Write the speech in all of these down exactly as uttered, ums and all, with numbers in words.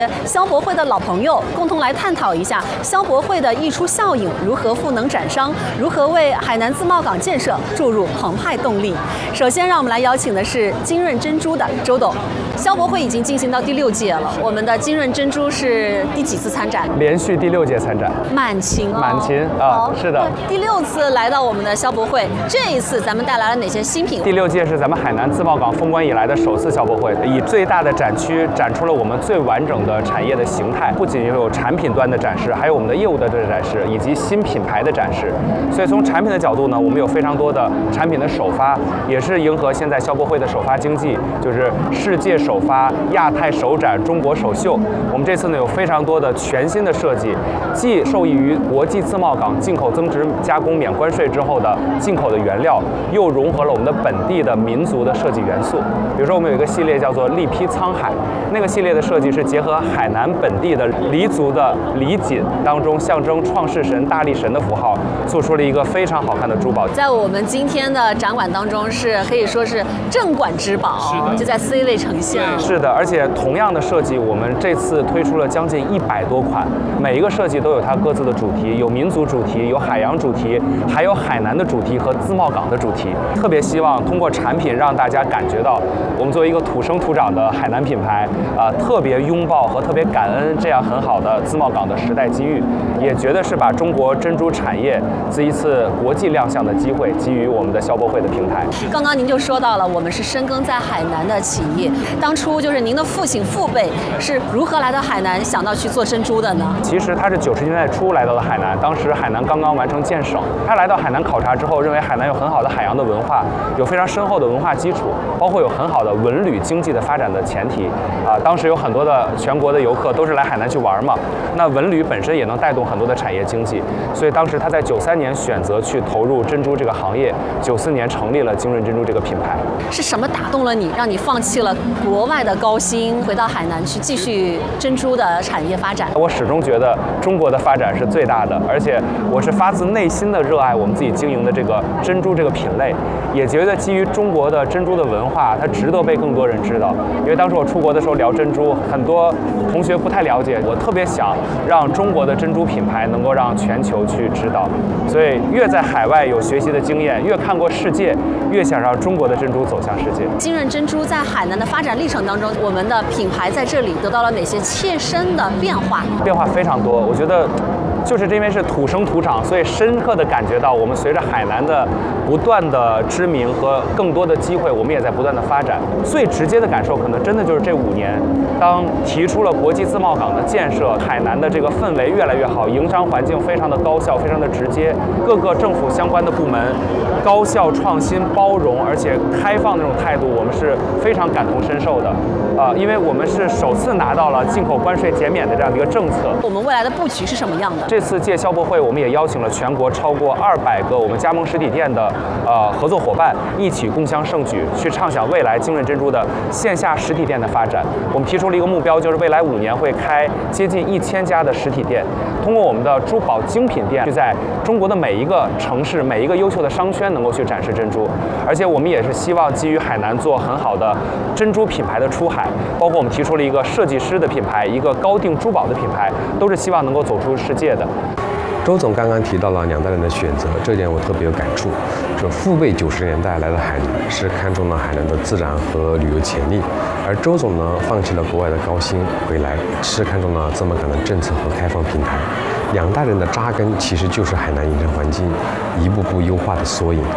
消博会的老朋友共同来探讨一下消博会的溢出效应如何赋能展商，如何为海南自贸港建设注入澎湃动力。首先，让我们来邀请的是金润珍珠的周董。消博会已经进行到第六届了，我们的金润珍珠是第几次参展？ 连续第六届参展， 满勤哦， 满勤啊，是的。 第六次来到我们的消博会，这一次咱们带来了哪些新品？ 第六届是咱们海南自贸港封关以来的首次消博会，以最大的展区展出了我们最完整的产业的形态，不仅有产品端的展示，还有我们的业务的展示，以及新品牌的展示。所以从产品的角度呢，我们有非常多的产品的首发，也是迎合现在消博会的首发经济，就是世界首发、亚太首展、中国首秀。我们这次呢有非常多的全新的设计，既受益于国际自贸港进口增值加工免关税之后的进口的原料，又融合了我们的本地的民族的设计元素。比如说，我们有一个系列叫做力劈沧海，那个系列的设计是结合海南本地的黎族的黎锦当中象征创世神大力神的符号，做出了一个非常好看的珠宝。 在我们今天的展馆当中，是可以说是镇馆之宝， 是的， 就在 C 位呈现。 是的，而且同样的设计，我们这次推出了将近一百多款，每一个设计都有它各自的主题，有民族主题，有海洋主题，还有海南的主题和自贸港的主题。特别希望通过产品让大家感觉到，我们作为一个土生土长的海南品牌，啊、呃，特别拥抱和特别感恩这样很好的自贸港的时代机遇，也觉得是把中国珍珠产业这一次国际亮相的机会给予我们的消博会的平台。 刚刚您就说到了，我们是深耕在海南的企业，当初就是您的父亲父辈是如何来到海南，想到去做珍珠的呢？ 其实他是九十年代初来到了海南，当时海南刚刚完成建省，他来到海南考察之后，认为海南有很好的海洋的文化，有非常深厚的文化基础，包括有很好的文旅经济的发展的前提。啊，当时有很多的全国的游客都是来海南去玩嘛，那文旅本身也能带动很多的产业经济，所以当时他在九三年选择去投入珍珠这个行业，九四年成立了金润珍珠这个品牌。 是什么打动了你，让你放弃了国外的高薪，回到海南去继续珍珠的产业发展？ 我始终觉得中国的发展是最大的，而且我是发自内心的热爱我们自己经营的这个珍珠这个品类，也觉得基于中国的珍珠的文化，它值得被更多人知道。因为当时我出国的时候聊珍珠，很多同学不太了解，我特别想让中国的珍珠品牌能够让全球去知道，所以越在海外有学习的经验，越看过世界，越想让中国的珍珠走向世界。 金润珍珠在海南的发展历程当中，我们的品牌在这里得到了哪些切身的变化？ 变化非常多，我觉得就是因为是土生土长，所以深刻的感觉到我们随着海南的不断的知名和更多的机会，我们也在不断的发展。最直接的感受可能真的就是这五年，当提出了国际自贸港的建设，海南的这个氛围越来越好，营商环境非常的高效，非常的直接，各个政府相关的部门高效、创新、包容而且开放的这种态度，我们是非常感同身受的。呃，因为我们是首次拿到了进口关税减免的这样的一个政策。 我们未来的布局是什么样的？ 这次借消博会，我们也邀请了全国超过二百个我们加盟实体店的呃合作伙伴，一起共襄盛举，去畅想未来金润珍珠的线下实体店的发展。我们提出了一个目标，就是未来五年会开接近一千家的实体店，通过我们的珠宝精品店，去在中国的每一个城市、每一个优秀的商圈能够去展示珍珠。而且我们也是希望基于海南做很好的珍珠品牌的出海，包括我们提出了一个设计师的品牌，一个高定珠宝的品牌，都是希望能够走出世界的。 周总刚刚提到了两代人的选择，这点我特别有感触。说父辈九十年代来到海南，是看中了海南的自然和旅游潜力，而周总呢，放弃了国外的高薪回来，是看中了自贸港的政策和开放平台。两代人的扎根其实就是海南营商环境一步步优化的缩影。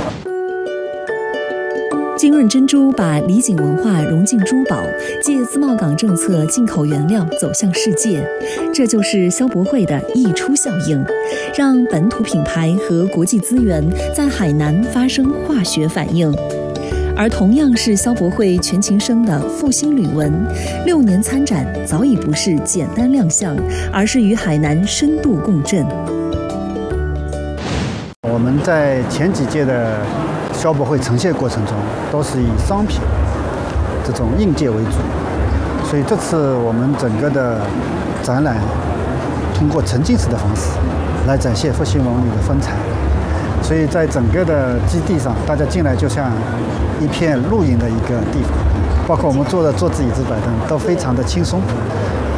金润珍珠把礼锦文化融进珠宝，借自贸港政策进口原料走向世界，这就是消博会的溢出效应，让本土品牌和国际资源在海南发生化学反应。而同样是消博会全勤生的复兴旅文，六年参展早已不是简单亮相，而是与海南深度共振。 我们在前几届的消博会呈现过程中，都是以商品这种硬件为主，所以这次我们整个的展览通过沉浸式的方式来展现复兴文旅的风采。所以在整个的基地上，大家进来就像一片露营的一个地方，包括我们坐的桌子、椅子、板凳都非常的轻松。